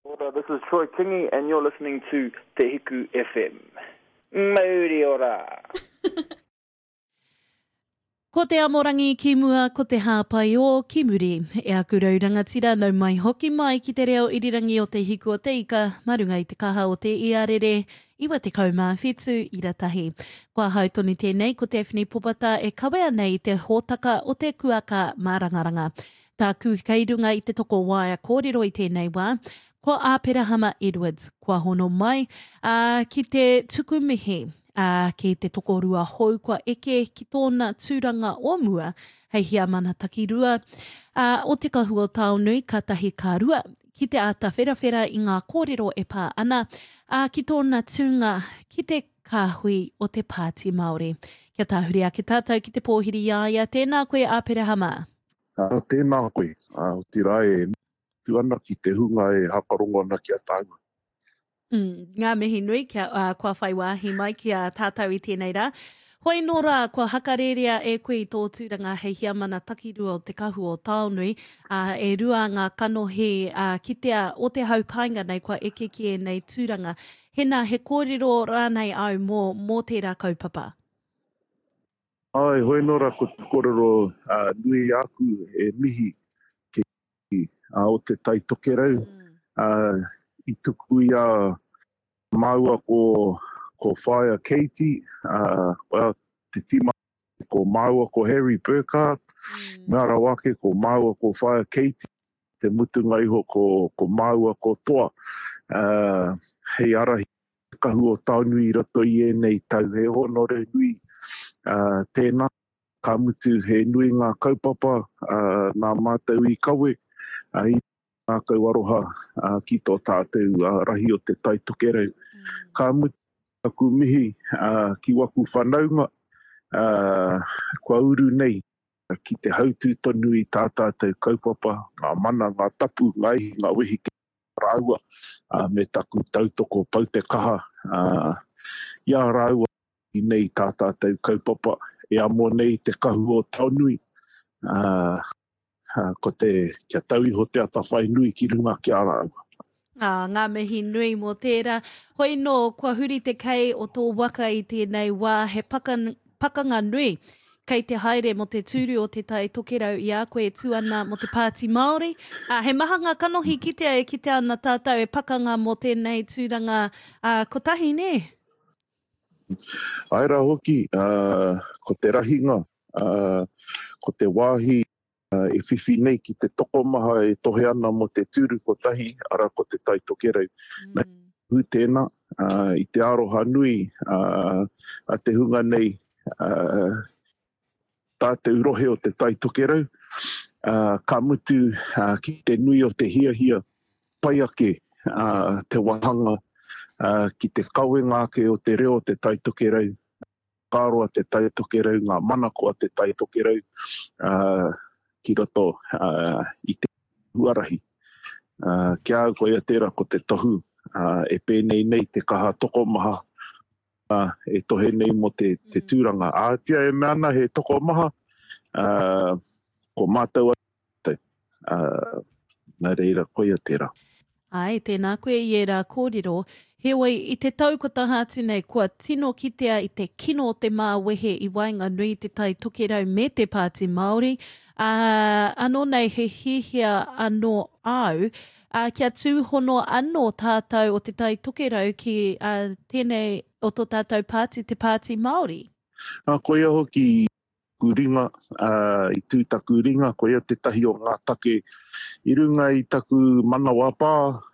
Ora, this is Troy Kingi, and you're listening to Te Hiku FM. Mauri ora. Ko te amorangi ki mua, ko te hāpai o ki muri. E aku raurangatira nau mai hoki mai ki te reo irirangi o te hiku o te ika, marunga i te kaha o te iarere, iwa te kaumāwhetu i ratahi. Kua hautoni tēnei ko te Ewhini Popata e kawea nei te hōtaka o te kuaka mārangaranga. Tā kūkairunga i te toko waia kōrero i tēnei wā. Ko Āpera Hama Edwards, kua hono mai, ki te tukumihi. Ki te tokorua hou kua eke ki tōna tūranga o mua, hei hia mana takirua, o te kahua taonui ka tahi ka rua, ki te ata wherawhera i ngā kōrero e pā ana, ki tōna tūnga, ki te kāhui o te pāti Māori. Kia tāhuri a ki tātou ki te pōhiri iaia, tēnā koe Āpera Hama. Tēnā koe, o te rai e tuana ki te hunga e hakarongo ana ki a tāua. Ngā mihi nui kua whai wāhi mai ki a tātou i tēnei rā. Hoi nō rā, kua hakarerea e koe i tō tūranga hei hia mana takirua o te kahu o Taonui, e rua ngā kanohi ki te o te haukainga nei kua eke ki e nei tūranga. Hena he kōrero rānei au mō tērā kaupapa? Ai, hoi nō rā, ko te kōrero nui aku e mihi o te taitokerau. I tuku ia maua ko Whaia Katie, te tima ko maua ko Harry Burkhardt, ngā rawake ko maua ko Whaia Katie, te mutunga iho ko maua ko Toa. Hei arahi kahu o Taonui i roto i e nei tau, he honore nui tēnā, ka mutu he nui ngā kaupapa, nā mātou i kawe, i ngā kauaroha ki tō tātou rahi o te taitokerau. Ka mutu aku mihi ki waku whanaunga, kua uru nei ki te hautū tonu i tā tātou kaupapa, ngā mana, ngā tapu, ngā ihi, ngā wehi ki rāua, me taku tautoko pau te kaha. Ia rāua i nei tā tātou kaupapa, e amo nei te kahu o Taonui. Ko te kia tauiho te ata whai nui ki runga ki a rāua. Ngā mihi nui mō tērā. Hoi nō, kua huri te kei o tō waka i tēnei wā, he pakanga nui, kei te haere mo te tūru o te tai tokerau i a koe tuana mo te pāti Māori. He maha ngā kanohi kitea e kite ana tātou e pakanga mo tēnei tūranga kotahi, ne? Aira hoki, ko te rahinga, ko te wāhi, e whiwhi nei ki te toko maha e tohe ana mo te tūru kotahi, ara ko te taitokerau. Nei hu tēnā, i te aroha nui, a te hunga nei, tātou rohe o te taitokerau, ka mutu ki te nui o te hia pai ake te wahanga, ki te kauengāke o te reo o te taitokerau, kāroa te taitokerau, ngā manako a te taitokerau, ki roto i te huarahi. Kia au koe a tērā ko te tohu, e pēnei nei te kaha toko maha, e tohe nei mo te tūranga. Tia e meana he toko maha, ko mātou atu. Nā reira koe a tērā. Ai, tēnā koe i e rā kōrero. Heoi, i te taukota atu nei, kua tino kitea i te kino o te māwehe i wainga nui te tai tokerau me te pāti Māori. Anō nei he hihia anō au, kia tūhono anō tātou o te tai tokerau ki tēnei o tō tātou pāti, te pāti Māori. Koia hoki kuringa, i tūtaku ringa, koia te tahi o ngā take i runga i taku mana wapā,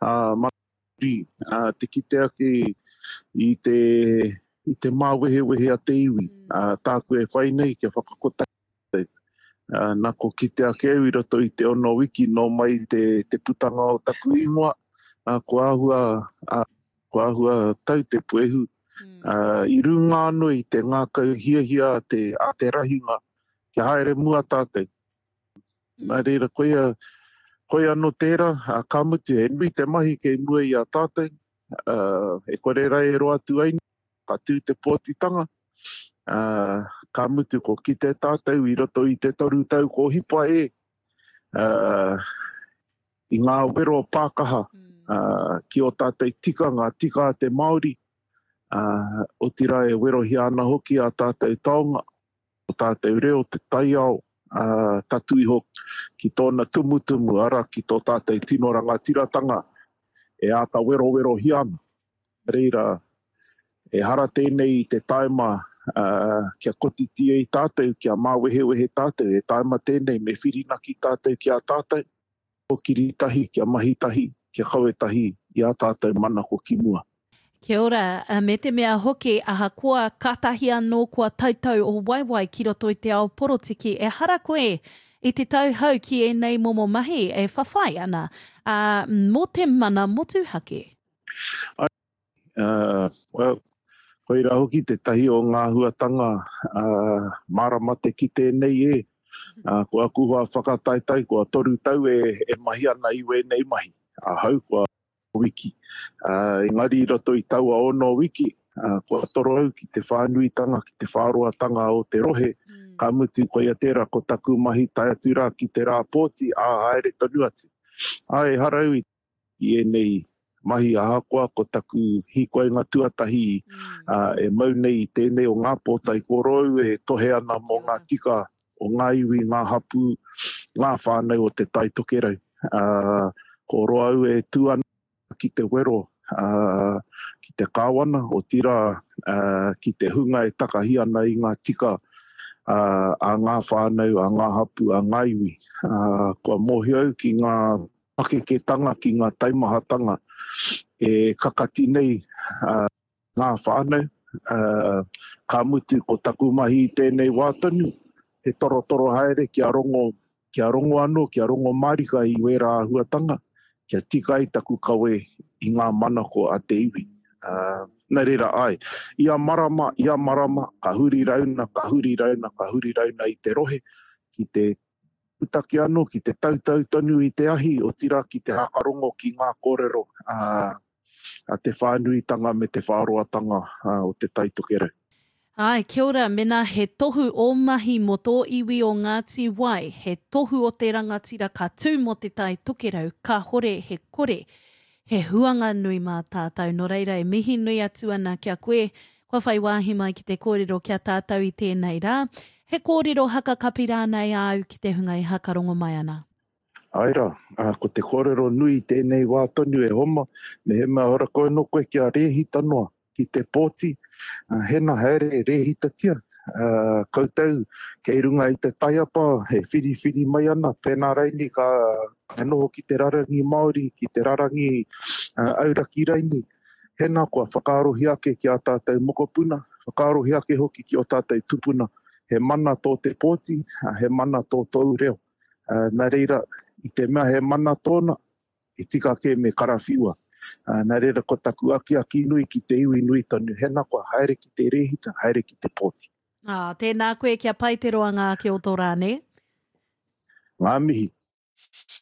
te kite ake i te māwehe a te iwi. Tāku e whai nei kia whakakota. Nā ko kite ake au i roto i te ono wiki no mai te putanga o taku ingoa. Ko ahua tau te puehu. I runga anō i te ngā kau hia a te rahinga. Kia haere mua tātou. Nā reira koe anō tērā, ka mutu he nui te mahi kei mua i a tātou. E kore rai e roa tu aini, ka tū te pōtitanga. Ka mutu ko ki te tātou i roto i te toru tau ko hipa e. I ngā wero pākaha, Ki o tātou tika, ngā tika a te Māori, o tira e werohia ana hoki a tātou taonga, o tātou reo te taiao, tatu iho ki tōna tumutumu ara ki tō tātou tino rangatiratanga, e ata wero hi ana. Reira, e hara tēnei i te taima kia kotitia i tātou, kia māwehewehe tātou, e taima tēnei me whirina ki tātou ki a tātou, o kiritahi, kia mahitahi, kia kauetahi i a tātou mana ko ki mua. Kia ora, me te mea hoki aha kua katahi anō kua tautau o waiwai ki roto i te ao porotiki, e hara koe i te tauhau ki e nei momo mahi e whawhai ana, mō te mana motu hake? Well, koira hoki te tahi o ngā huatanga maramate ki tēnei e. Kua kuhua whakataitai, kua toru tau e mahi ana iwe nei mahi. Hau kua wiki. Engari roto i taua ono wiki, kua toro au ki te whānuitanga, ki te whāroatanga o te rohe, ka mutu koia tērā ko taku mahi tai atu rā ki te rā pōti, haere tonu atu. Ai harau i e nei mahi ahakoa ko taku hikoe ngā tuatahi e mau nei i tēnei o ngā pōtai korou e tohe ana mo ngā tika o ngā iwi, ngā hapu, ngā whānau o te tai tokerau. Ko roa au e tūana ki te wero, ki te kāwana, o tira ki te hunga e takahi ana i ngā tika a ngā whānau, a ngā hapu, a ngā iwi. Kua mohi au ki ngā pakeketanga, ki ngā taimahatanga, e kakati nei ngā whānau, ka mutu ko taku mahi i tēnei wātanu, he toro haere kia rongo anō, kia rongo marika i wera huatanga, kia tika i taku kawe i ngā manako a te iwi. Nā reira ai, ia marama, ka huri rauna i te rohe, ki te utaki anō, ki te tautau tonu i te ahi, o tira ki te hakarongo ki ngā kōrero, a te whānuitanga me te whāroatanga o te taitokerau. Ai, kia ora, mena he tohu o mahi mo tō iwi o Ngāti Wai, he tohu o te rangatira ka tū mo te tai tokerau, ka hore he kore, he huanga nui mā tātou, no reira e mihi nui atu ana kia koe, kua whai wāhi mai ki te kōrero kia tātou i tēnei rā, he kōrero haka kapi rānei au ki te hunga i hakarongo mai ana. Aira, ko te kōrero nui tēnei wātonu e homa, me he mea hora koe no koe kia rehita noa ki te pōti, hena haere rehita tia. Koutou, kei runga i te taiapa, he whiri mai ana, pēnā reini ka noho ki te rarangi Māori, ki te rarangi auraki reini. Hena kua whakarohi ake ki a tātou mokopuna, whakarohi ake hoki ki o tātou tupuna. He mana tō te pōti, he mana tō tōu reo. Nā reira, i te mea he mana tōna, e tika ke me karawhiua. Nā reira ko taku aki nui ki te iwi nui tonu. Hena kua haere ki te rehita, haere ki te pōti. Tēnā koe kia pai te roanga ki o tō rāne. Ngā mihi.